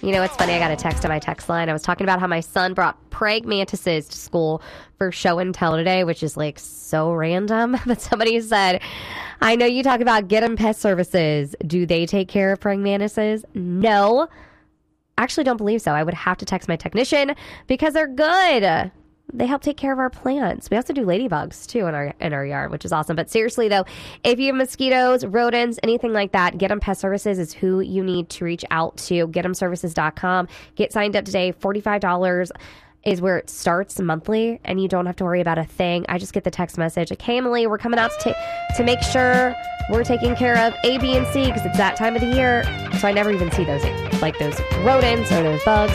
You know, it's funny. I got a text on my text line. I was talking about how my son brought praying mantises to school for show and tell today, which is like so random. But somebody said, I know you talk about Get 'em Pest Services. Do they take care of praying mantises? No. Actually don't believe so. I would have to text my technician because they're good. They help take care of our plants. We also do ladybugs too in our yard, which is awesome. But seriously though, if you have mosquitoes, rodents, anything like that, Get 'em Pest Services is who you need to reach out to. GetEmServices.com. Get signed up today. $45 is where it starts monthly, and you don't have to worry about a thing. I just get the text message like, hey, Emily, we're coming out to make sure we're taking care of A, B, and C because it's that time of the year. So I never even see those rodents or those bugs.